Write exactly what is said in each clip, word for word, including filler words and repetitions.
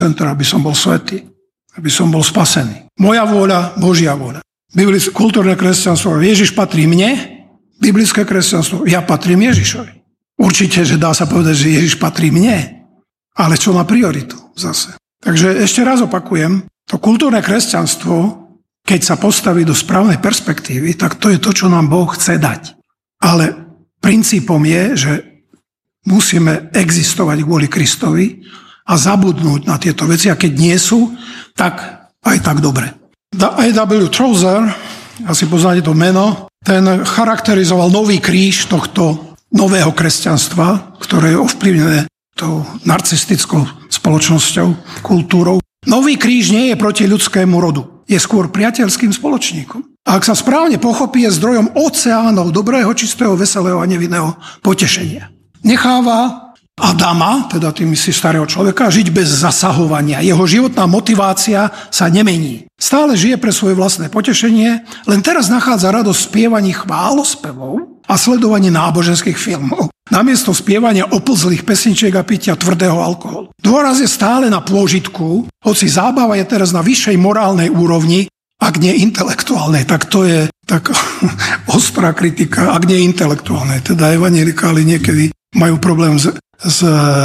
center, aby som bol svätý, aby som bol spasený. Moja vôľa, Božia vôľa. Biblické, kultúrne kresťanstvo, Ježiš patrí mne, biblické kresťanstvo, ja patrím Ježišovi. Určite, že dá sa povedať, že Ježiš patrí mne, ale čo má prioritu zase. Takže ešte raz opakujem, to kultúrne kresťanstvo, keď sa postaví do správnej perspektívy, tak to je to, čo nám Boh chce dať. Ale princípom je, že musíme existovať kvôli Kristovi a zabudnúť na tieto veci. A keď nie sú, tak aj tak dobre. á W Tozer, asi poznáte to meno, ten charakterizoval nový kríž tohto nového kresťanstva, ktoré je ovplyvnené tou narcistickou spoločnosťou, kultúrou. Nový kríž nie je proti ľudskému rodu. Je skôr priateľským spoločníkom. A ak sa správne pochopí, je zdrojom oceánov dobrého, čistého, veselého a nevinného potešenia. Necháva Adama, teda tým myslí starého človeka, žiť bez zasahovania. Jeho životná motivácia sa nemení. Stále žije pre svoje vlastné potešenie, len teraz nachádza radosť v spievaní chválospevov a sledovaní náboženských filmov. Namiesto spievania oplzlých pesničiek a pitia tvrdého alkoholu. Dôraz je stále na pôžitku, hoci zábava je teraz na vyššej morálnej úrovni, ak nie intelektuálnej, tak to je tak ostrá kritika, ak nie intelektuálnej. Teda evanjelikáli niekedy majú problém s, s,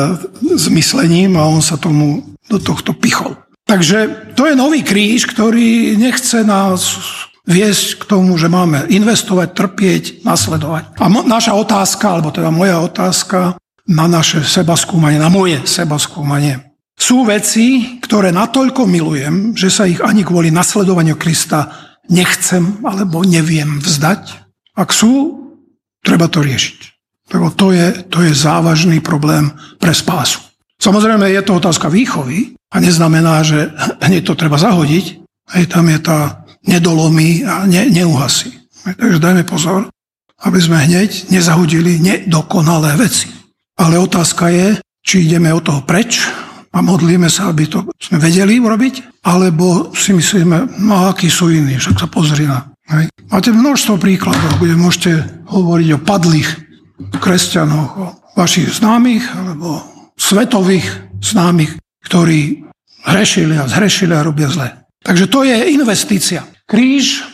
s myslením a on sa tomu do tohto pichol. Takže to je nový kríž, ktorý nechce nás viesť k tomu, že máme investovať, trpieť, nasledovať. A mo- naša otázka, alebo teda moja otázka na naše sebaskúmanie, na moje sebaskúmanie. Sú veci, ktoré natoľko milujem, že sa ich ani kvôli nasledovaniu Krista nechcem alebo neviem vzdať. Ak sú, treba to riešiť. Lebo to je, to je závažný problém pre spásu. Samozrejme, je to otázka výchovy a neznamená, že hneď to treba zahodiť. Hej, tam je tá nedolomí a ne, neuhasí. Takže dajme pozor, aby sme hneď nezahodili nedokonalé veci. Ale otázka je, či ideme od toho preč a modlíme sa, aby to sme vedeli urobiť, alebo si myslíme, no akí sú iní, však sa pozri na. Hej. Máte množstvo príkladov, kde môžete hovoriť o padlých kresťanoch, o vašich známych, alebo svetových známych, ktorí hrešili a zhrešili a robia zle. Takže to je investícia. Kríž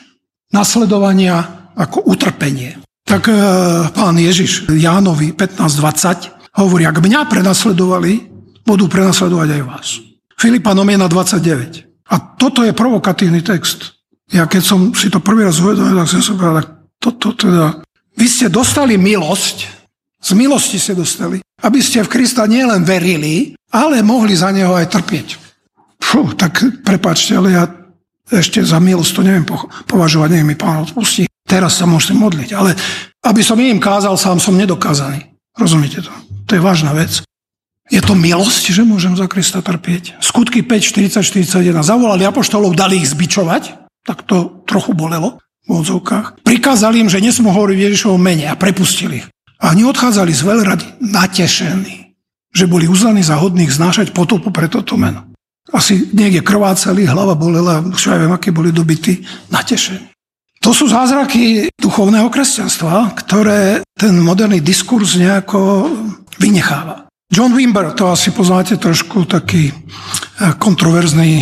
nasledovania ako utrpenie. Tak e, pán Ježiš Jánovi pätnásť dvadsať hovorí, ak mňa prenasledovali, budú prenasledovať aj vás. Filipanom jedna dvadsaťdeväť. A toto je provokatívny text. Ja keď som si to prvý raz uvedomil, tak som sa povedal, tak toto teda... Vy ste dostali milosť, z milosti ste dostali, aby ste v Krista nielen verili, ale mohli za neho aj trpieť. Fú, tak prepáčte, ale ja ešte za milosť to neviem považovať, neviem mi Pán odpustí. Teraz sa môžete modliť, ale aby som im kázal, sám som nedokázaný. Rozumiete to? To je vážna vec. Je to milosť, že môžem za Krista trpieť. Skutky päť, štyridsať, štyridsaťjeden. Zavolali apoštolov, dali ich zbičovať, tak to trochu bolelo v odzovkách. Prikázali im, že nesmú hovoriť v Ježišovom mene a prepustili ich. A oni odchádzali z veľrady natešení, že boli uznaní za hodných znášať potopu pre toto meno. Asi niekde krvácali, hlava bolela, čo aj viem, aké boli dobití, natešení. To sú zázraky duchovného kresťanstva, ktoré ten moderný diskurs nejako vynecháva. John Wimber, to asi poznáte, trošku taký kontroverzný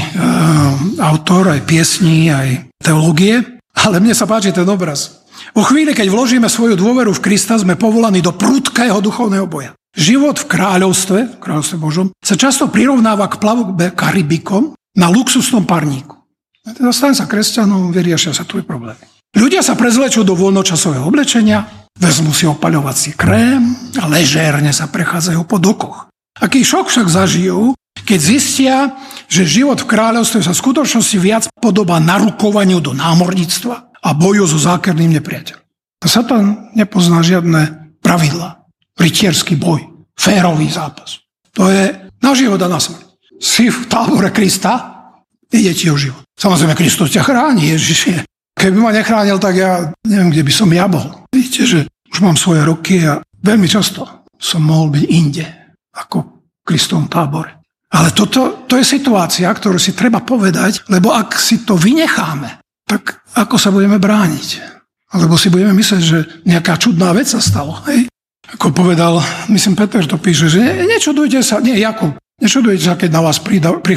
autor, aj piesní, aj teológie, ale mne sa páči ten obraz. Vo chvíli, keď vložíme svoju dôveru v Krista, sme povolaní do prudkého duchovného boja. Život v kráľovstve, v kráľovstve Božom, sa často prirovnáva k plavbe Karibikom na luxusnom parníku. Teda staň sa kresťanom, vyriešia sa tvoje problémy. Ľudia sa prezlečú do voľnočasového oblečenia, vezmú si opaľovací krém a ležérne sa prechádzajú po dokoch. Aký šok však zažijú, keď zistia, že život v kráľovstve sa v skutočnosti viac podobá narukovaniu do námorníctva a boju so zákerným nepriateľom. Satan nepozná žiadne pravidlá. Rytierský boj, férový zápas. To je na život a na smrť. Si v tábore Krista, ide ti o život. Samozrejme, Kristus ťa chráni, Ježiš je. Keby ma nechránil, tak ja neviem, kde by som ja bol. Vidíte, že už mám svoje roky a veľmi často som mohol byť inde, ako v Kristovom tábore. Ale toto, to je situácia, ktorú si treba povedať, lebo ak si to vynecháme, tak ako sa budeme brániť? Alebo si budeme myslieť, že nejaká čudná vec sa stalo, hej? Ako povedal, myslím, Peter to píše, že ne, nečudujte sa, nie, Jakub, nečudujte sa, keď na vás prída,